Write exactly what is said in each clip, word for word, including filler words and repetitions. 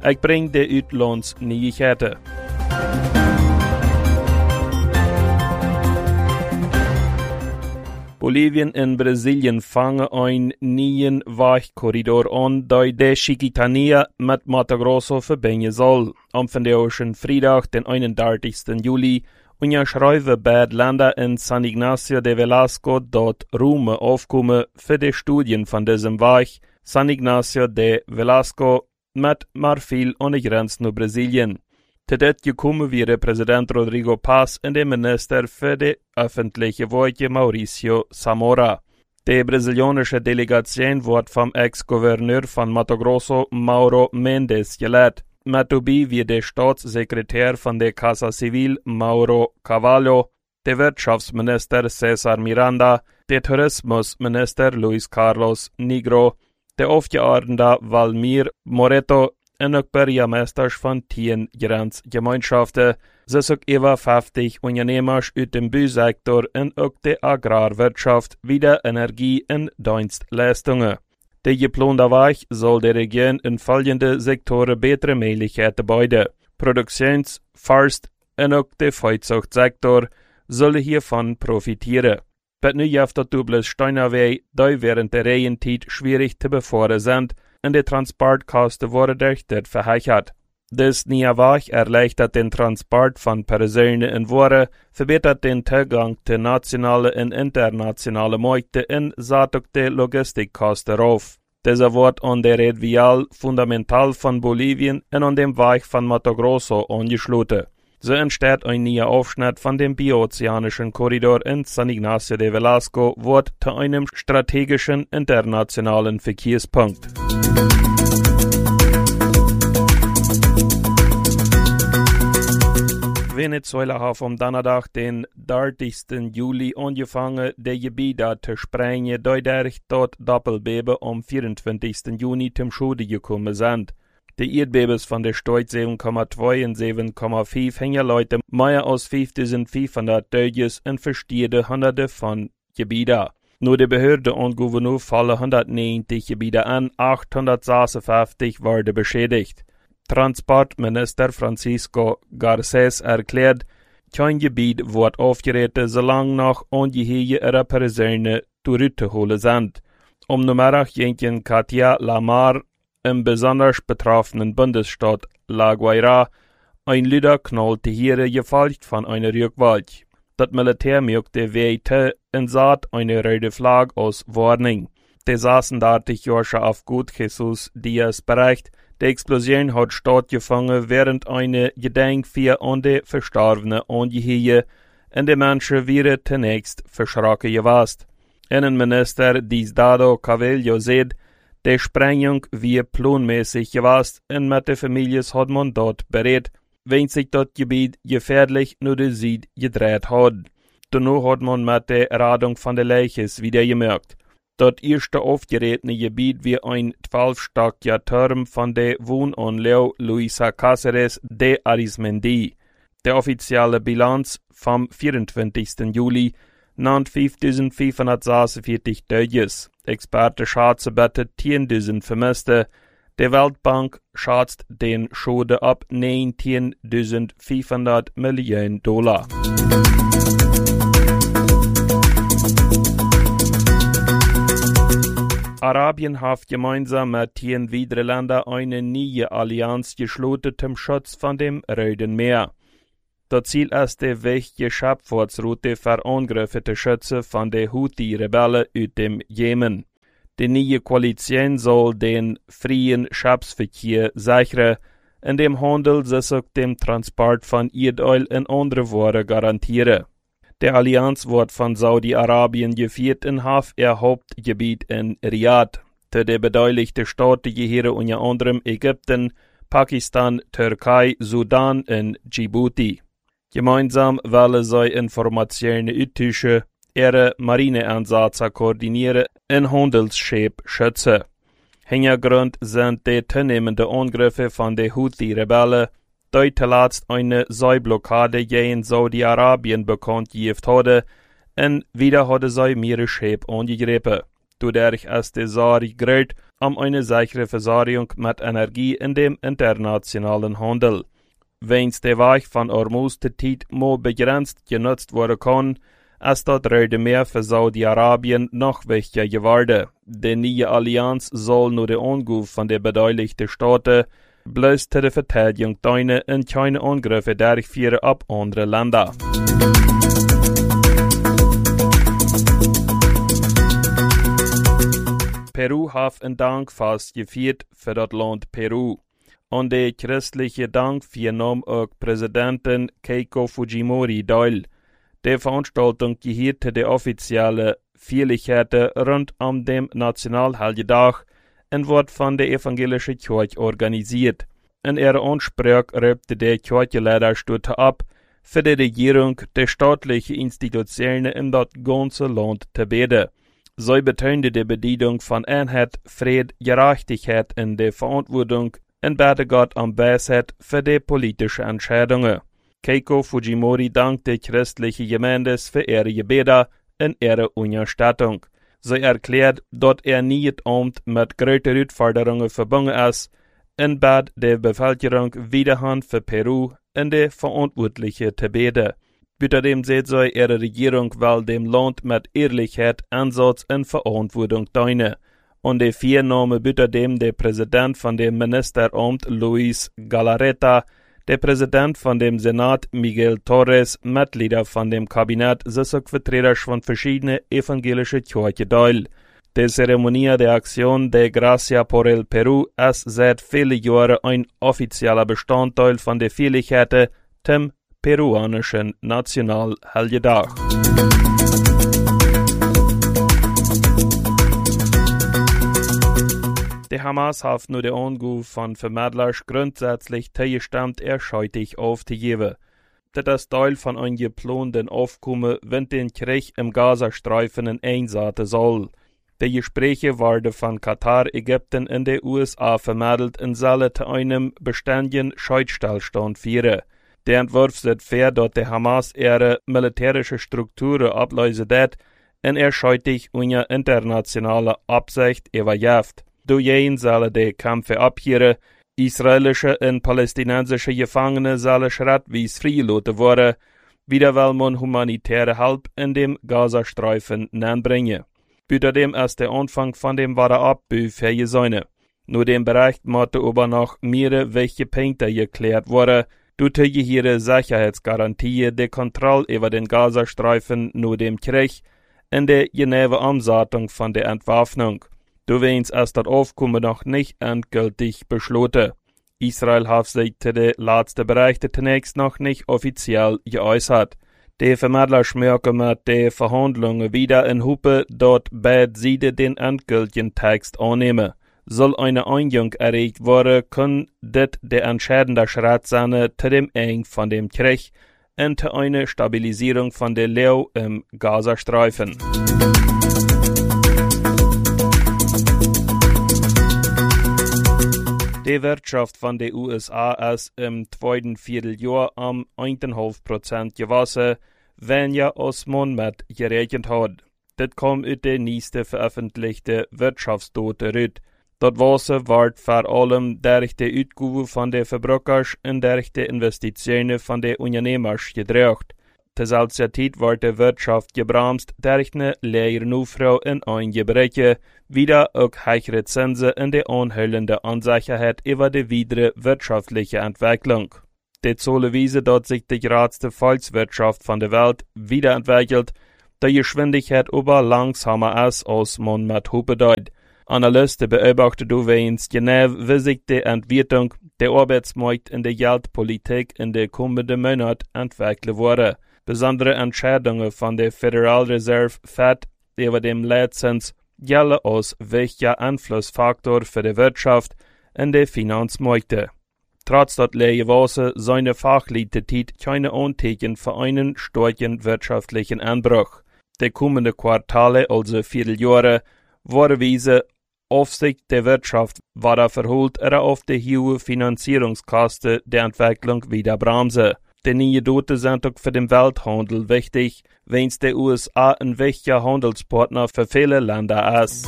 Ik breng de uitlands nieuwigheden. Bolivien en Brasilien vangen een nieuwe weichkorridor aan die de Chiquitania met Mato Grosso verbinden zal. Am vandaag vrijdag, den eenendertigste juli, unterschreiben beide Länder in San Ignacio de Velasco dort Rume aufkommen für die Studien von diesem Weg. San Ignacio de Velasco met maar viel an die Grenze naar Brasilien. Te dit gekomen wäre Präsident Rodrigo Paz und der Minister für die öffentliche Werke Mauricio Zamora. Die brasilianische Delegation wird vom Ex-Gouverneur von Mato Grosso, Mauro Mendes, geleitet. Mit dabei wie der Staatssekretär von der Casa Civil, Mauro Cavallo, der Wirtschaftsminister Cesar Miranda, der Tourismusminister Luis Carlos Negro, der Aufgeordnete Valmir Moreto en ook burgemeesters van tien grensgemeenschaften, zes ook over vijftig ondernemers uit de bouwsector en ook de agrarwirtschaft, wie de energie- en dienstleistungen. De geplande weg zal de regering in volgende sectoren betere mogelijkheden bieden. Productions-, Forst- en ook de Viehzuchtsector zullen hiervan profitieren. Bet nu heeft dat dubbele Steinerweg, die während der Regentijd schwierig te befahren sind, en de transportkosten worden durch dit verhechert. Dis nieuwe weg erleichtert den Transport von Personen en Waren, verbetert den Zugang zu nationale en internationale Märkte en zet ook de Logistikkosten auf. Dieser wird an der Red Vial fundamental von Bolivien en an dem Weg von Mato Grosso angeschlossen. So entsteht ein neuer Aufschnitt von dem biozeanischen Korridor in San Ignacio de Velasco, wird zu einem strategischen internationalen Verkehrspunkt. Venezuela hat am Donnerstag, den dertigsten Juli, angefangen, die Gebiete zu sprengen, die durch dort Doppelbeben am vierundzwanzigsten Juni zum Schode gekommen sind. Die Erdbebens von der Stärke sieben Komma zwei und sieben Komma fünf hängen Leute mehr als fünftausendfünfhundert Todes und verstehende Hunderte von Gebieten. Nur die Behörde und Gouverneur fallen hundertneunzig Gebiete an, achthundertsechsundfünfzig werden beschädigt. Transportminister Francisco Garcés erklärt, kein Gebiet wird aufgerettet, solange noch ungeheuer Personen zurückzuholen sind. Um Nummer jenken Katia Lamar im besonders betroffenen Bundesstaat La Guaira ein Lüder knallte hier gefolgt von einer Rückwalt. Das Militär mögte weiter und saat eine rote Flagge aus Warnung. Die saßen dartig Jorscha auf Gut Jesus Diaz bericht, die Explosion hat stattgefunden während eine Gedenkfeier an die Verstorbenen angeheuert und die Menschen wären zunächst verschrocken gewesen. Innenminister Diosdado Cabello sagt, die Sprengung wie planmäßig gewesen und mit den Familien hat man dort berät, wenn sich das Gebiet gefährlich nur die Süd gedreht hat. Danach hat man mit der Radung von der Leiches wieder gemerkt. Das erste aufgerätene Gebiet wie ein zwölfstöckiger Turm von der Wohnanlage Luisa Cáceres de Arizmendi. Der offizielle Bilanz vom vierundzwanzigsten Juli nannt fünftausendfünfhundertsechsundvierzig Todes. Experten schätzen bitte zehntausend Vermisste. Die Weltbank schätzt den Schaden ab neunzehntausendfünfhundert Millionen Dollar. Arabien hat gemeinsam mit den weiteren Ländern eine neue Allianz geschlossen zum Schutz von dem Roten Meer. Das Ziel ist die wichtige Schifffahrtsroute für Angriffe zu schützen von den Houthi-Rebellen aus dem Jemen. Die neue Koalition soll den freien Schiffsverkehr sichern, indem Handel sich auch dem Transport von Erdöl und andere Waren garantieren. Die Allianz wird von Saudi-Arabien geführt und hat ihr Hauptgebiet in Riyadh. Zu den beteiligten Staaten gehören unter anderem Ägypten, Pakistan, Türkei, Sudan und Djibouti. Gemeinsam wollen sie Informationen austauschen, ihre Marineeinsätze koordinieren und Handelsschiffe schützen. Hintergrund sind die zunehmenden Angriffe von den Houthi-Rebellen, die zuletzt eine Seeblockade gegen Saudi-Arabien bekannt gegeben haben, und wieder haben sie mehrere Schiffe angegriffen. dadurch ist die Sache gerät um eine sichere Versorgung mit Energie in dem internationalen Handel. Wenn der Weg von Hormuz die Zeit mo begrenzt genutzt werden kann, ist das Rede mehr für Saudi-Arabien noch wichtiger geworden. Die neue Allianz soll nur der Angriff von den beteiligten Staaten bloß zu der Verteidigung dienen und keine Angriffe durchführen auf andere Länder. Peru hat einen Dankfest gefeiert für das Land Peru. Und der christliche Dank vernahm auch Präsidentin Keiko Fujimori teil. Die Veranstaltung gehörte der offizielle Feierlichkeiten rund um den Nationalheldendag und wurde von der evangelischen Kirche organisiert. In ihrer Ansprache räumte der Kirchenleiter ab, für die Regierung der staatlichen Institutionen in das ganze Land zu beten. Sie betonte die Bedeutung von Einheit, Frieden, Gerechtigkeit in der Verantwortung und bete Gott am Weisheit für die politischen Entscheidungen. Keiko Fujimori dankte christliche Gemeindes für ihre Gebete und ihre Unterstützung. Sie erklärt, dass er nie das Amt mit größeren Herausforderungen verbunden ist und bat der Bevölkerung wiederhand für Peru und die Verantwortlichen zu beten. Außerdem sieht sie, ihre Regierung will dem Land mit Ehrlichkeit, Ansatz und Verantwortung dienen. Und die Vernahme außerdem der Präsident von dem Ministeramt Luis Galarreta, der Präsident von dem Senat Miguel Torres, Mitglieder von dem Kabinett, sowie Vertreter von verschiedenen evangelischen Kirchen teil. Die Zeremonie der Aktion de Gracia por el Perú ist seit vielen Jahren ein offizieller Bestandteil von der Feierlichkeiten dem peruanischen Nationalheldendag. Die Hamas hat nur den Angriff von Vermittlern grundsätzlich zugestimmt, erscheutig aufzugeben. Das ist Teil von einem geplanten Aufkommen, wenn den Krieg im Gazastreifen einsetzen soll. Die Gespräche werden von Katar, Ägypten und den U S A vermittelt und sollen zu einem beständigen Scheißstillstand führen. Der Entwurf sieht vor, dass die Hamas ihre militärische Strukturen ablösen wird und erscheutig unter internationaler Absicht überjäft. Durch sollen die Kämpfe abhören, israelische und palästinensische Gefangene sollen schrittweise freigelassen werden, wieder will man humanitäre Hilfe in dem Gazastreifen bringen. Außerdem ist der Anfang von dem Wiederaufbau vorgesehen. Nur dem Bericht musste aber noch mehrere wichtige Punkte geklärt werden, durch ihre Sicherheitsgarantie, die Kontrolle über den Gazastreifen nur dem Krieg und die genaue Umsetzung von der Entwaffnung. Deswegen ist das Aufkommen noch nicht endgültig beschlossen. Israel hat sich zu den letzten Berichten zunächst noch nicht offiziell geäußert. Die Vermittler schmücken mit den Verhandlungen wieder in Hupe, dort beide Seiten den endgültigen Text annehmen. Soll eine Einigung erreicht werden, kann das der entscheidende Schritt sein zu dem Ende von dem Krieg und zu einer Stabilisierung von der Lage im Gazastreifen. Die Wirtschaft von den U S A ist im zweiten Vierteljahr um eins Komma fünf Prozent gewachsen, wenn ja als man mit gerechnet hat. Das kommt aus der nächsten veröffentlichten Wirtschaftsdaten raus. Das Wasser wird vor allem durch die Ausgaben von den Verbrauchern und durch die Investitionen von den Unternehmern gedrückt. Zur selben Zeit wird die Wirtschaft gebremst durch eine leere Nachfrage in einigen Bereichen, wieder auch höhere Zinsen und die anhaltende Unsicherheit über die weitere wirtschaftliche Entwicklung. Die Zahlen weisen, dass sich die größte Volkswirtschaft von der Welt wiederentwickelt, die Geschwindigkeit aber langsamer ist, als man mit Hupe deut. Analysten beobachten übrigens genau, wie sich die Entwicklung der Arbeitsmarkt in der Geldpolitik in den kommenden Monaten entwickeln würde. Besondere Entscheidungen von der Federal Reserve Fed über den Leitzins gelten als wichtiger Einflussfaktor für die Wirtschaft und die Finanzmärkte. Trotz des leeren Wassers seine Fachleute keine Anzeichen für einen starken wirtschaftlichen Einbruch. Die kommenden Quartale, also Vierteljahre, waren weise Aufsicht der Wirtschaft war verholt, er auf die hohe Finanzierungskosten der Entwicklung wieder bremsen. Die neue Doten sind auch für den Welthandel wichtig, wenns der U S A ein wichtiger Handelspartner für viele Länder ist.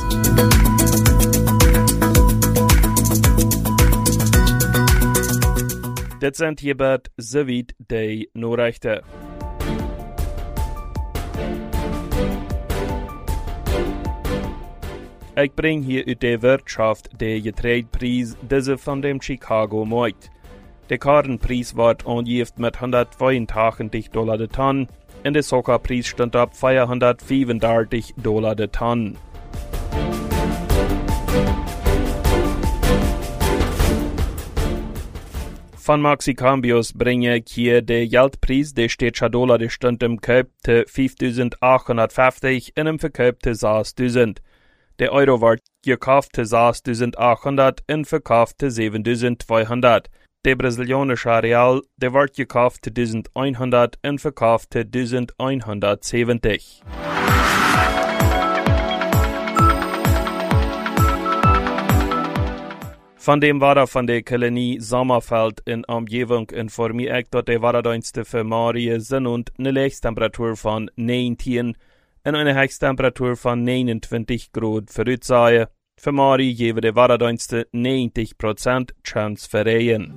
Das sind hierbei soweit die Nachrichten. Ich bring hier uit de Wirtschaft de Getreidepreis, diese von dem Chicago Markt. Der Kornpreis wird angegeben mit hundertzweiundachtzig Dollar de Tonne und der Zuckerpreis stand auf vierhundertfünfunddreißig Dollar de Tonne. Von Maxicambios bringe ich hier den Geldpreis, der steht schon Dollar, der stand im Kauf te fünftausendachthundertfünfzig und im Verkauf te sechstausend. Der Euro wird gekauft te sechstausendachthundert und verkauft te siebentausendzweihundert. Der brasilianische Real, der wird gekauft te elfhundert und verkauft te elfhundertsiebzig. Von dem Wetter von der Kolonie Sommerfeld in Umgebung informiere ich, dass der Wetterdienste für Marie sind und eine Lichttemperatur von neunzehn und eine Höchsttemperatur von neunundzwanzig Grad voraussagen. Für Marie geben die Wetterdienste neunzig Prozent Chance für Regen.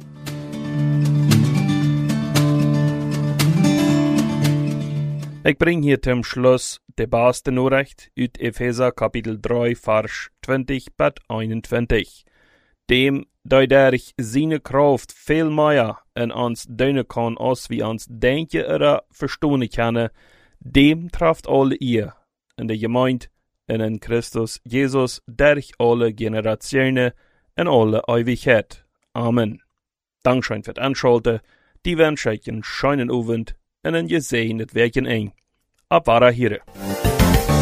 Ich bringe hier zum Schluss die beste Nachricht aus Epheser Kapitel drei, Vers zwanzig bis einundzwanzig. Dem, der durch seine Kraft viel mehr in uns tun kann, als wir uns denken oder verstehen können, dem trifft alle ihr in der Gemeinde und in Christus Jesus durch alle Generationen in alle Ewigkeit. Amen. Dankeschön für das Anschalten. Die wünsche ich einen schönen Abend und ein gesehenes Werken ein. Ab hier.